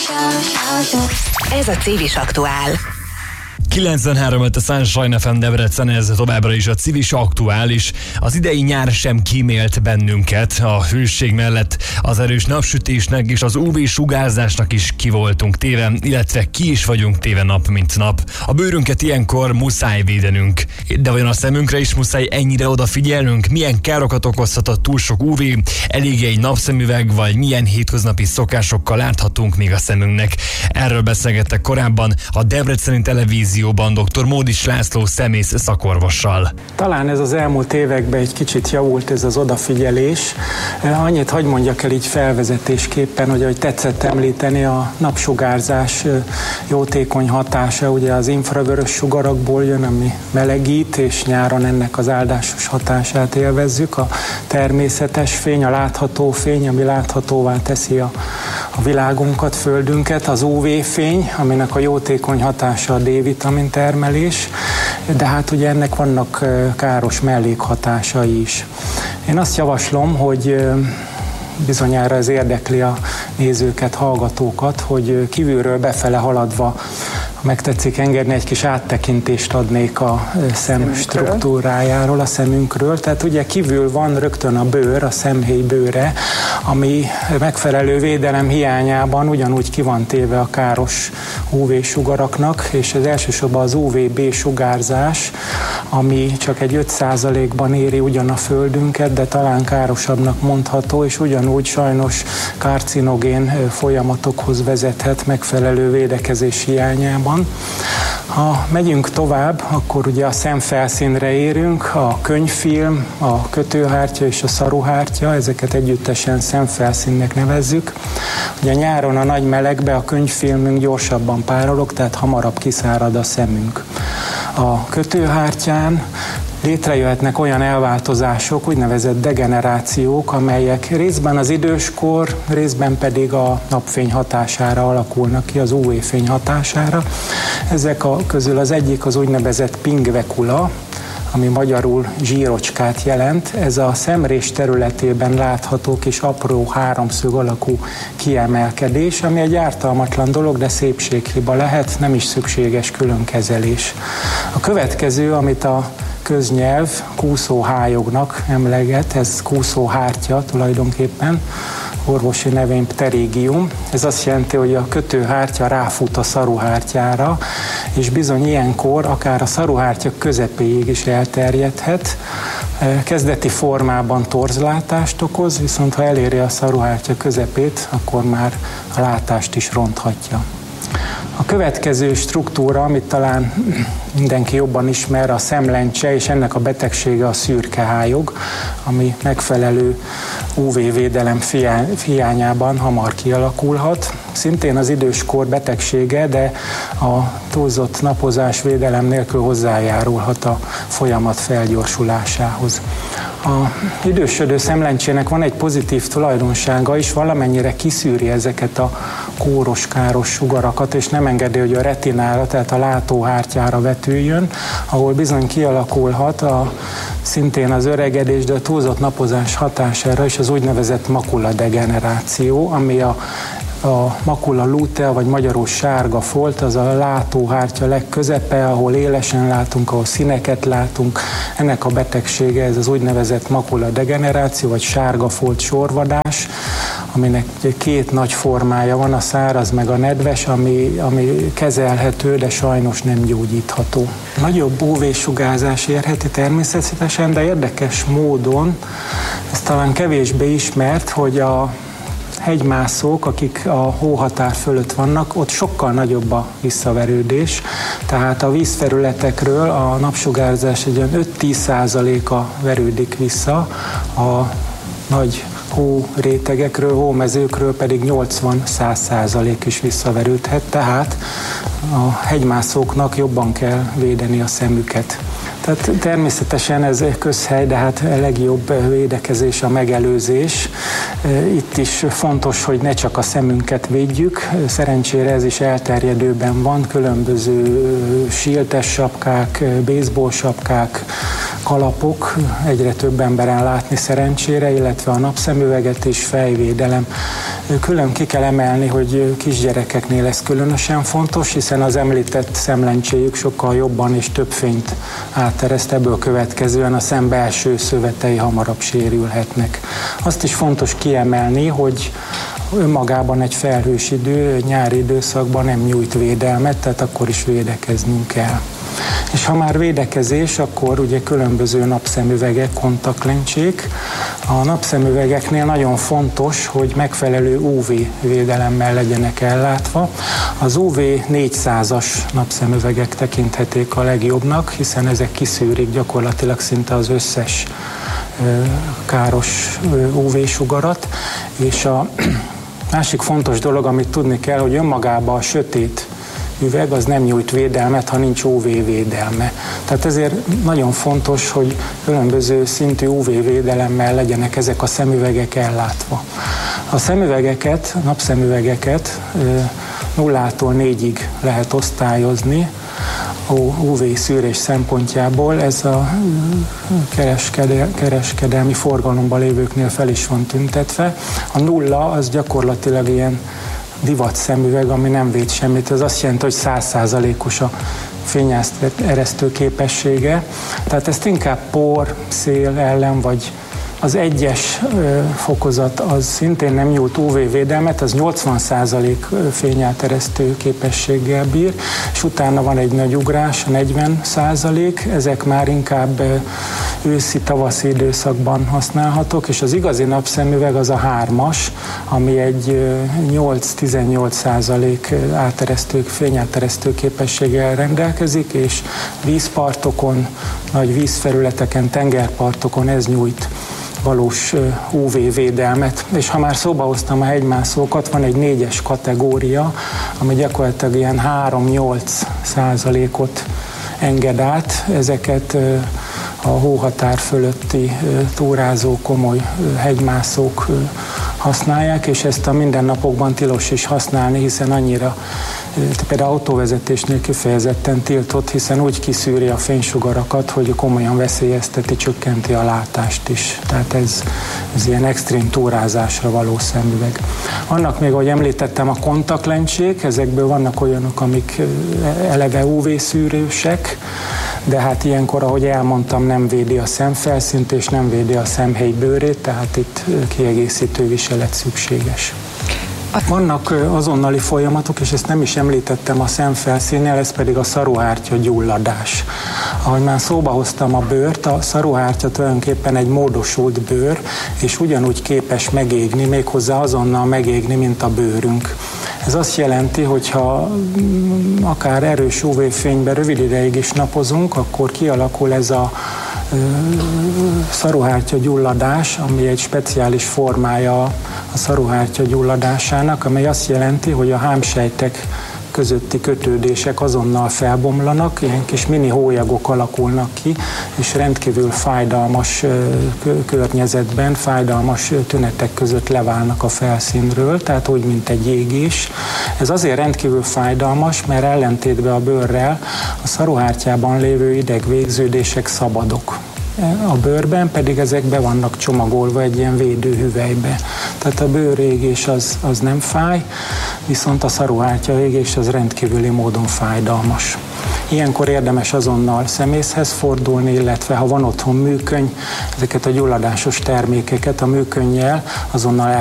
Ez a Civis Aktuál. 93-5 a Sunshine FM Debrecen, ez továbbra is a Civis Aktuális. Az idei nyár sem kímélt bennünket. A hőség mellett az erős napsütésnek és az UV-sugárzásnak is ki voltunk téve, illetve ki is vagyunk téve nap mint nap. A bőrünket ilyenkor muszáj védenünk. De vajon a szemünkre is muszáj ennyire odafigyelnünk? Milyen károkat okozhat a túl sok UV? Elég egy napszemüveg, vagy milyen hétköznapi szokásokkal láthatunk még a szemünknek? Erről beszélgettek korábban a Debreceni Televízióban dr. Módis László szemész szakorvossal. Talán ez az elmúlt években egy kicsit javult ez az odafigyelés. Annyit hadd mondjak el így felvezetésképpen, hogy ahogy tetszett említeni, a napsugárzás jótékony hatása ugye az infravörös sugarakból jön, ami melegít, és nyáron ennek az áldásos hatását élvezzük. A természetes fény, a látható fény, ami láthatóvá teszi a világunkat, földünket, az UV-fény, aminek a jótékony hatása a D-vitamin termelés, de hát ugye ennek vannak káros mellékhatásai is. Én azt javaslom, hogy bizonyára ez érdekli a nézőket, hallgatókat, hogy kívülről befele haladva, ha megtetszik engedni, egy kis áttekintést adnék a szem struktúrájáról, a szemünkről. Tehát ugye kívül van rögtön a bőr, a szemhéj bőre, ami megfelelő védelem hiányában ugyanúgy ki van téve a káros UV-sugaraknak, és ez elsősorban az UVB sugárzás, ami csak egy 5%-ban éri ugyan a földünket, de talán károsabbnak mondható, és ugyanúgy sajnos karcinogén folyamatokhoz vezethet megfelelő védekezés hiányában. Ha megyünk tovább, akkor ugye a szemfelszínre érünk, a könyvfilm, a kötőhártya és a szaruhártya, ezeket együttesen szemfelszínnek nevezzük. Ugye nyáron a nagy melegbe a könyvfilmünk gyorsabban párolog, tehát hamarabb kiszárad a szemünk. A kötőhártyán létrejöhetnek olyan elváltozások, úgynevezett degenerációk, amelyek részben az időskor, részben pedig a napfény hatására alakulnak ki, az UV-fény hatására. Ezek közül az egyik az úgynevezett pingvekula, ami magyarul zsírocskát jelent. Ez a szemrés területében látható kis apró háromszög alakú kiemelkedés, ami egy ártalmatlan dolog, de szépséghiba lehet, nem is szükséges külön kezelés. A következő, amit a köznyelv kúszóhályognak emleget, ez kúszóhártya tulajdonképpen, orvosi nevén pterygium. Ez azt jelenti, hogy a kötőhártya ráfut a szaruhártyára, és bizony ilyenkor akár a szaruhártya közepéig is elterjedhet. Kezdeti formában torzlátást okoz, viszont ha eléri a szaruhártya közepét, akkor már a látást is ronthatja. A következő struktúra, amit talán mindenki jobban ismer, a szemlencse, és ennek a betegsége a szürkehályog, ami megfelelő UV-védelem hiányában hamar kialakulhat. Szintén az időskor betegsége, de a túlzott napozás védelem nélkül hozzájárulhat a folyamat felgyorsulásához. A idősödő szemlencsének van egy pozitív tulajdonsága is, valamennyire kiszűri ezeket a kóros, káros sugarakat, és nem engedi, hogy a retinára, tehát a látóhártyára vetüljön, ahol bizony kialakulhat szintén az öregedés, de a túlzott napozás hatására is az úgynevezett makuladegeneráció, ami a makula lutea, vagy magyarul sárga folt, az a látóhártya legközepe, ahol élesen látunk, ahol színeket látunk. Ennek a betegsége ez az úgynevezett makuladegeneráció, vagy sárga folt sorvadás, aminek két nagy formája van, a száraz meg a nedves, ami kezelhető, de sajnos nem gyógyítható. Nagyobb UV-sugárzás érheti természetesen, de érdekes módon, ez talán kevésbé ismert, hogy a hegymászók, akik a hóhatár fölött vannak, ott sokkal nagyobb a visszaverődés, tehát a vízterületekről a napsugárzás egy olyan 5-10%-a verődik vissza, a nagy hórétegekről, hómezőkről pedig 80-100% is visszaverődhet, tehát a hegymászóknak jobban kell védeni a szemüket. Tehát természetesen ez közhely, de hát a legjobb védekezés a megelőzés. Itt is fontos, hogy ne csak a szemünket védjük, szerencsére ez is elterjedőben van, különböző síltes sapkák, baseball sapkák, kalapok, egyre több emberen látni szerencsére, illetve a napszemüveget és fejvédelem. Külön ki kell emelni, hogy kisgyerekeknél ez különösen fontos, hiszen az említett szemlencséjük sokkal jobban és több fényt átereszt, ebből következően a szem belső szövetei hamarabb sérülhetnek. Azt is fontos kiemelni, hogy önmagában egy felhős idő, nyári időszakban nem nyújt védelmet, tehát akkor is védekeznünk kell. És ha már védekezés, akkor ugye különböző napszemüvegek, kontaktlencsék. A napszemüvegeknél nagyon fontos, hogy megfelelő UV védelemmel legyenek ellátva. Az UV 400-as napszemüvegek tekinthetik a legjobbnak, hiszen ezek kiszűrik gyakorlatilag szinte az összes káros UV-sugarat, és a másik fontos dolog, amit tudni kell, hogy önmagában a sötét üveg az nem nyújt védelmet, ha nincs UV védelme. Tehát ezért nagyon fontos, hogy különböző szintű UV védelemmel legyenek ezek a szemüvegek ellátva. A szemüvegeket, napszemüvegeket 0-tól 4-ig lehet osztályozni UV szűrés szempontjából. Ez a kereskedelmi forgalomban lévőknél fel is van tüntetve. A 0 az gyakorlatilag ilyen divat szemüveg, ami nem véd semmit. Ez azt jelenti, hogy 100%-os a fényeresztő képessége. Tehát ezt inkább por, szél ellen, vagy az 1-es fokozat az szintén nem nyújt UV védelmet, az 80% fényáteresztő képességgel bír, és utána van egy nagy ugrás, 40%, ezek már inkább őszi-tavaszi időszakban használhatók, és az igazi napszemüveg az a 3-as, ami egy 8-18% fényáteresztő képességgel rendelkezik, és vízpartokon, nagy vízfelületeken, tengerpartokon ez nyújt valós UV védelmet. És ha már szóba hoztam a hegymászókat, van egy 4-es kategória, ami gyakorlatilag ilyen 3-8%-ot enged át. Ezeket a hóhatár fölötti túrázó, komoly hegymászók használják, és ezt a mindennapokban tilos is használni, hiszen annyira például autóvezetésnél kifejezetten tiltott, hiszen úgy kiszűri a fénysugarakat, hogy komolyan veszélyezteti, csökkenti a látást is. Tehát ez ilyen extrém túrázásra való szemüveg. Vannak még, ahogy említettem, a kontaktlencsék, ezekből vannak olyanok, amik eleve UV-szűrősek, de hát ilyenkor, ahogy elmondtam, nem védi a szemfelszínt és nem védi a szemhéj bőrét, tehát itt kiegészítő viselet szükséges. Vannak azonnali folyamatok, és ezt nem is említettem a szemfelszínnél, ez pedig a szaruhártya gyulladás. Ahogy már szóba hoztam a bőrt, a szaruhártya tulajdonképpen egy módosult bőr, és ugyanúgy képes megégni, méghozzá azonnal megégni, mint a bőrünk. Ez azt jelenti, hogy ha akár erős UV-fényben rövid ideig is napozunk, akkor kialakul ez a szaruhártya gyulladás, ami egy speciális formája a szaruhártya gyulladásának, amely azt jelenti, hogy a hámsejtek közötti kötődések azonnal felbomlanak, ilyen kis mini hólyagok alakulnak ki, és rendkívül fájdalmas környezetben, fájdalmas tünetek között leválnak a felszínről, tehát úgy, mint egy égés. Ez azért rendkívül fájdalmas, mert ellentétben a bőrrel a szaruhártyában lévő idegvégződések szabadok. A bőrben pedig ezek be vannak csomagolva egy ilyen védőhüvelybe. Tehát a bőrégés az nem fáj, viszont a szaruhártya égés az rendkívüli módon fájdalmas. Ilyenkor érdemes azonnal szemészhez fordulni, illetve ha van otthon műköny, ezeket a gyulladásos termékeket a műkönnyel azonnal